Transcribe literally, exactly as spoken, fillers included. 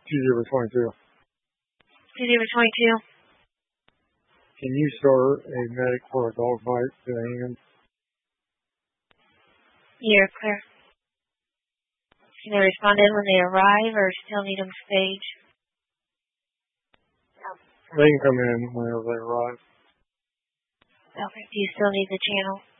two zero twenty-two. two zero twenty-two. Can you start a medic for a dog bite to the hand? You're clear. Can they respond in when they arrive or still need them staged? They can come in whenever they arrive. Okay. Do you still need the channel?